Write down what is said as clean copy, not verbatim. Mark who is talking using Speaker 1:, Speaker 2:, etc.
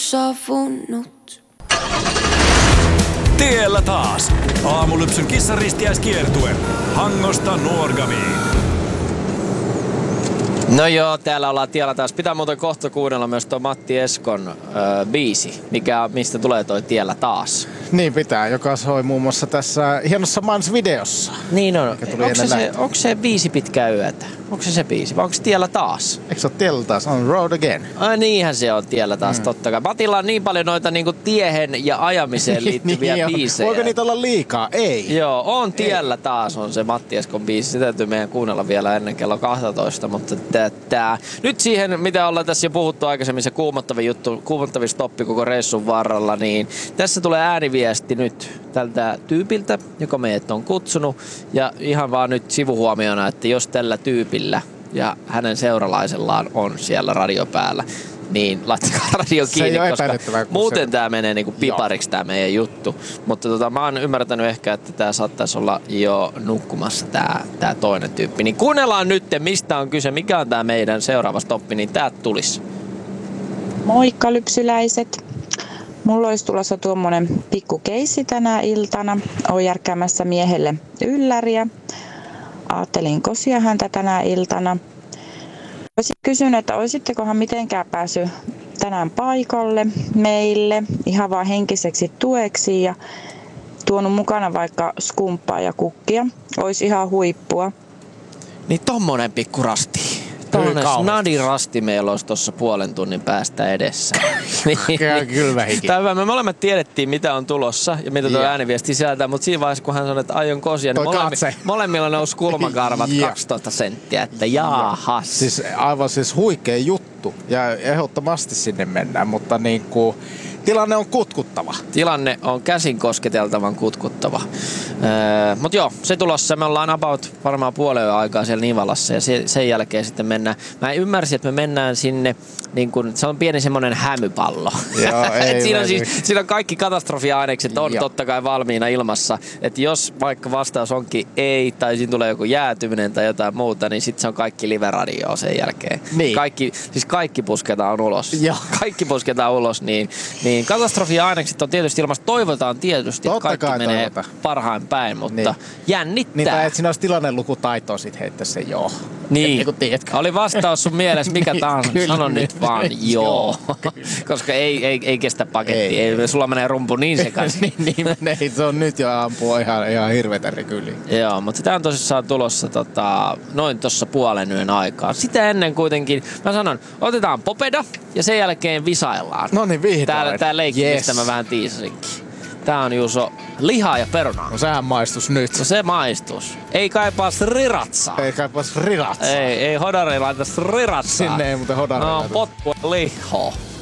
Speaker 1: saapunut.
Speaker 2: Tiellä taas. Aamulypsyn kissaristiäiskiertue. Hangosta Nuorgamiin.
Speaker 3: No joo, täällä ollaan tiellä taas. Pitää muuten kohta kuunnella myös tuo Matti Eskon biisi, mistä tulee toi Tiellä taas.
Speaker 4: Niin pitää, joka soi muun muassa tässä hienossa Mans-videossa.
Speaker 3: Niin on. Onko se biisi Pitkää yötä? Onko se biisi vai onko se Tiellä taas?
Speaker 4: Eikö se ole Tiellä taas? On Road Again.
Speaker 3: Niinhän se on Tiellä taas, totta kai. Matilla on niin paljon noita niinku tiehen ja ajamiseen liittyviä
Speaker 4: niin
Speaker 3: biisejä.
Speaker 4: Voiko niitä olla liikaa? Ei.
Speaker 3: Joo, on Tiellä taas on se Matti Eskon biisi. Se täytyy meidän kuunnella vielä ennen kello 12, mutta nyt siihen, mitä ollaan tässä jo puhuttu aikaisemmin, se kuumottavin stoppi koko reissun varrella, niin tässä tulee ääniviesti nyt tältä tyypiltä, joka meidät on kutsunut. Ja ihan vaan nyt sivuhuomiona, että jos tällä tyypillä ja hänen seuralaisellaan on siellä radio päällä, niin laittakaa radio kiinni, koska muuten tää menee niinku pipariksi tää meidän juttu. Mutta mä oon ymmärtänyt ehkä, että tää saattaisi olla jo nukkumassa tää toinen tyyppi. Niin kuunnellaan nyt, mistä on kyse, mikä on tää meidän seuraava stoppi, niin täältä tulisi.
Speaker 5: Moikka lypsyläiset. Mulla olisi tulossa tuommoinen pikku keissi tänä iltana. Oon järkkäämässä miehelle ylläriä. Aattelin kosia häntä tänä iltana. Olisin kysynyt, että olisittekohan mitenkään päässyt tänään paikalle meille ihan vaan henkiseksi tueksi ja tuonut mukana vaikka skumppaa ja kukkia. Olisi ihan huippua.
Speaker 3: Niin tommonen pikku rasti. Tommonen snadirasti meillä olisi tossa puolen tunnin päästä edessä.
Speaker 4: Kylmä hiki.
Speaker 3: Tämä hyvä. Me molemmat tiedettiin, mitä on tulossa ja mitä tuo ääniviesti sisältää, mutta siinä vaiheessa, kun hän sanoi, että aion kosia, niin molemmilla nousi kulmakarvat 12 senttiä, että jaahas.
Speaker 4: Siis aivan huikea juttu ja ehdottomasti sinne mennään, mutta niinku tilanne on kutkuttava.
Speaker 3: Tilanne on käsin kosketeltavan kutkuttava. Mutta joo, se tulossa. Me ollaan about varmaan puolen yön aikaa siellä Nivalassa ja sen jälkeen sitten mennään. Mä ymmärsin, että me mennään sinne, niin kun, se on pieni semmoinen hämypallo.
Speaker 4: Joo,
Speaker 3: siinä on kaikki katastrofiainekset on totta kai valmiina ilmassa. Että jos vaikka vastaus onkin ei tai siinä tulee joku jäätyminen tai jotain muuta, niin sitten se on kaikki live-radioa sen jälkeen.
Speaker 4: Niin.
Speaker 3: Kaikki pusketaan ulos.
Speaker 4: Joo.
Speaker 3: Kaikki pusketaan ulos, niin katastrofiainekset on tietysti ilmassa. Toivotaan tietysti, että kaikki menee parhain päin, mutta jännittää.
Speaker 4: Niin, tai et sinä olisi tilannelukutaitoa sit heittää sen joo.
Speaker 3: Niin, oli vastaus sun mielessä mikä tahansa, sano nyt vaan joo. Koska ei kestä paketti, ei sulla menee rumpu niin sekaisin.
Speaker 4: niin menee, se on nyt jo ampua ihan hirveetä rekyliä.
Speaker 3: Joo, mutta tää on tosissaan tulossa noin tossa puolen yön aikaa. Sitä ennen kuitenkin, mä sanon, otetaan popeda ja sen jälkeen visaillaan.
Speaker 4: No niin, vihdoin.
Speaker 3: Tää leikki, mistä mä vähän tiisasinkin. Tää on Juuso lihaa ja perunaa.
Speaker 4: No sehän maistus nyt.
Speaker 3: No se maistus. Ei kaipaa sriratsaa.
Speaker 4: Ei kaipaa sriratsaa.
Speaker 3: Ei hodari laita sriratsaa.
Speaker 4: Sinne ei muuten hodari laita.
Speaker 3: No potku lihaa.